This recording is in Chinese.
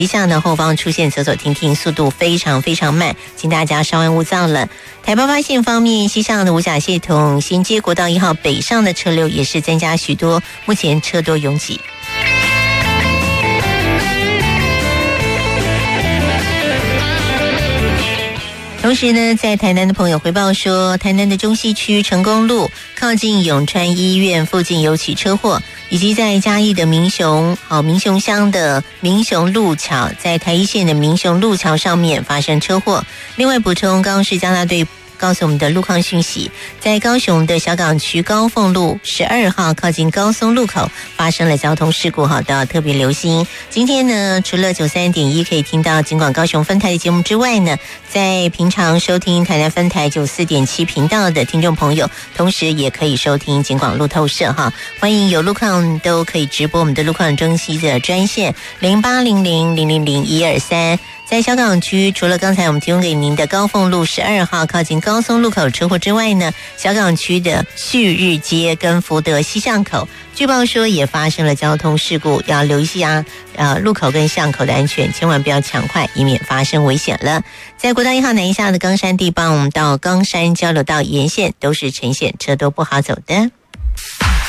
一下呢，后方出现走走停停，速度非常非常慢，请大家稍安勿躁了。台八八线方面，西上的五甲系统衔接国道1号北上的车流也是增加许多，目前车多拥挤。同时呢，在台南的朋友回报说，台南的中西区成功路靠近永川医院附近有起车祸，以及在嘉义的民雄乡的民雄路桥，在台一线的民雄路桥上面发生车祸。另外补充，高雄市交大队告诉我们的路况讯息，在高雄的小港区高凤路12号靠近高松路口发生了交通事故，都要特别留心。今天呢，除了93.1可以听到尽管高雄分台的节目之外呢，在平常收听台南分台94.7频道的听众朋友，同时也可以收听尽管路透社欢迎有路况都可以直播我们的路况中心的专线0800000123。在小港区，除了刚才我们提供给您的高凤路12号靠近高松路口车祸之外呢，小港区的旭日街跟福德西巷口，据报说也发生了交通事故，要留意路口跟巷口的安全，千万不要抢快，以免发生危险了。在国道1号南下的冈山地邦，我们到冈山交流道沿线都是呈现车多不好走的。